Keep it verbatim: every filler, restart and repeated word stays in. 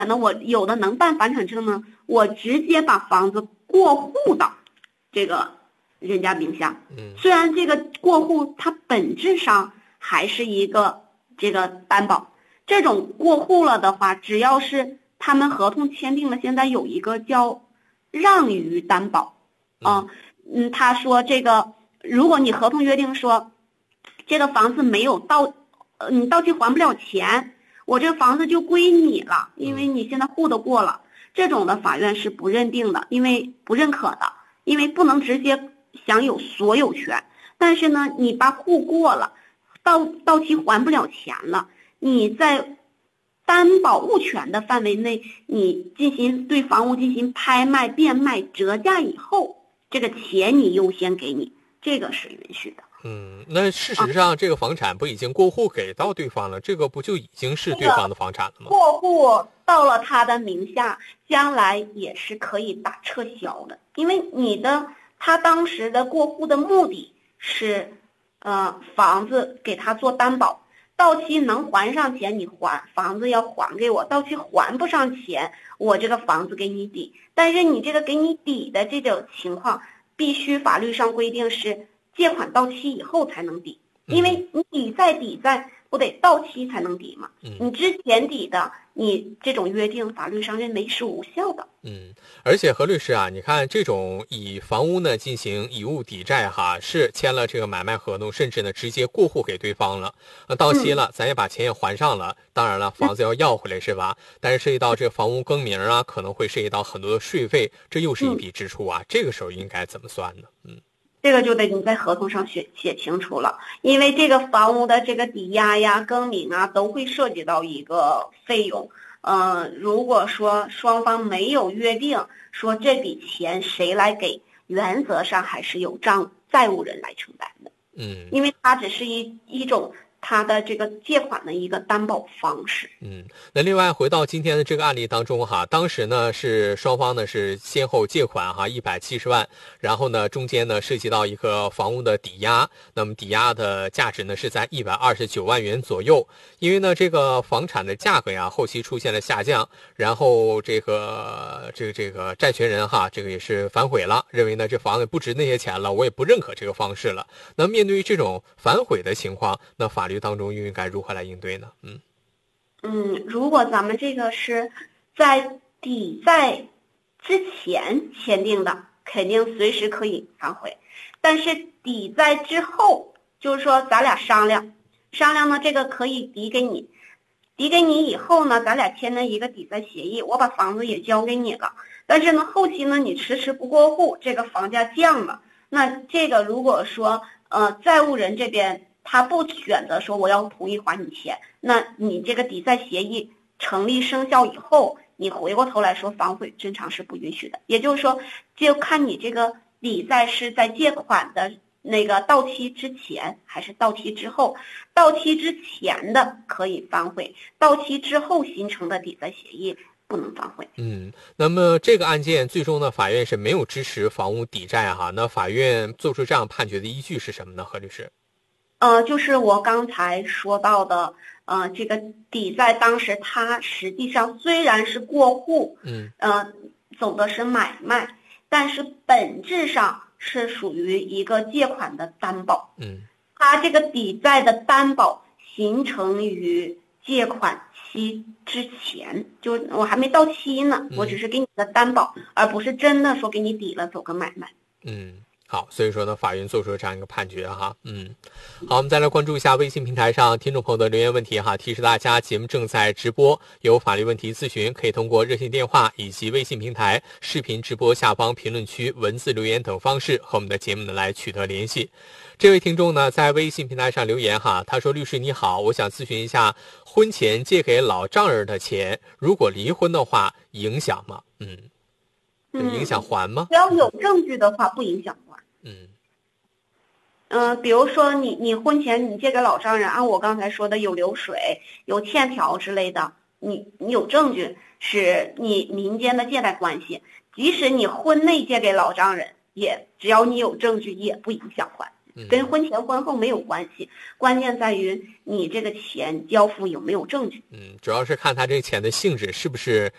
呢，我有的能办房产证呢，我直接把房子过户到这个人家名下。 嗯， 虽然这个过户它本质上还是一个这个担保，这种过户了的话，只要是他们合同签订了，现在有一个叫让与担保啊，嗯，他说这个如果你合同约定说这个房子没有到，呃，你到期还不了钱，我这个房子就归你了，因为你现在户都过了，这种的法院是不认定的，因为不认可的，因为不能直接享有所有权。但是呢，你把户过了，到到期还不了钱了，你在担保物权的范围内，你进行对房屋进行拍卖、变卖、折价以后，这个钱你优先给你，这个是允许的。 嗯，那事实上这个房产不已经过户给到对方了，这个不就已经是对方的房产了吗？ 过户到了他的名下，将来也是可以打撤销的，因为你的他当时的过户的目的是，呃，房子给他做担保，到期能还上钱你还，房子要还给我，到期还不上钱，我这个房子给你抵。但是你这个给你抵的这种情况，必须法律上规定是借款到期以后才能抵，因为你抵债抵债不得到期才能抵嘛？你之前抵的，你这种约定法律上认为是无效的。 嗯，而且何律师啊，你看这种以房屋呢进行以物抵债哈，是签了这个买卖合同，甚至呢直接过户给对方了，那到期了，咱也把钱也还上了，当然了，房子要要回来是吧？但是涉及到这个房屋更名啊，可能会涉及到很多的税费，这又是一笔支出啊，这个时候应该怎么算呢？嗯。 这个就得你在合同上写写清楚了，因为这个房屋的这个抵押呀、更名啊，都会涉及到一个费用。呃，如果说双方没有约定说这笔钱谁来给，原则上还是由账债务人来承担的。 嗯， 因为它只是一一种他的这个借款的一个担保方式。 嗯，那另外回到今天的这个案例当中哈，当时呢是双方呢是先后借款哈一百七十万，然后呢中间呢涉及到一个房屋的抵押，那么抵押的价值呢是在一百二十九万元左右。因为呢这个房产的价格呀后期出现了下降，然后这个这个这个债权人哈这个也是反悔了，认为呢这房子不值那些钱了，我也不认可这个方式了。那面对于这种反悔的情况，那法律当中又应该如何来应对呢？嗯。 嗯，如果咱们这个是在抵债之前签订的，肯定随时可以反悔。但是抵债之后，就是说咱俩商量商量呢，这个可以抵给你，抵给你以后呢，咱俩签了一个抵债协议，我把房子也交给你了。但是呢，后期呢，你迟迟不过户，这个房价降了，那这个如果说呃债务人这边他不选择说我要同意还你钱，那你这个抵债协议成立生效以后，你回过头来说反悔，正常是不允许的。也就是说，就看你这个抵债是在借款的那个到期之前还是到期之后。到期之前的可以反悔，到期之后形成的抵债协议不能反悔。 嗯，那么这个案件最终呢，法院是没有支持房屋抵债哈。那法院做出这样判决的依据是什么呢？何律师？ 呃，就是我刚才说到的，呃，这个抵债当时它实际上虽然是过户， 嗯， 呃，走的是买卖，但是本质上是属于一个借款的担保。 嗯， 它这个抵债的担保形成于借款期之前，就我还没到期呢，我只是给你的担保，而不是真的说给你抵了走个买卖。 嗯。好，所以说呢，法院做出了这样一个判决哈，嗯，好，我们再来关注一下微信平台上听众朋友的留言问题哈，提示大家节目正在直播，有法律问题咨询可以通过热线电话以及微信平台视频直播下方评论区文字留言等方式和我们的节目呢来取得联系。这位听众呢在微信平台上留言哈，他说：律师你好，我想咨询一下，婚前借给老丈人的钱，如果离婚的话影响吗？嗯，影响还吗？ 只要有证据的话不影响还。 嗯嗯、呃，比如说你你婚前你借给老丈人，按我刚才说的有流水、有欠条之类的，你你有证据是你民间的借贷关系，即使你婚内借给老丈人，也只要你有证据也不影响还。 跟婚前婚后没有关系，关键在于你这个钱交付有没有证据。 嗯，主要是看他这个钱的性质是不是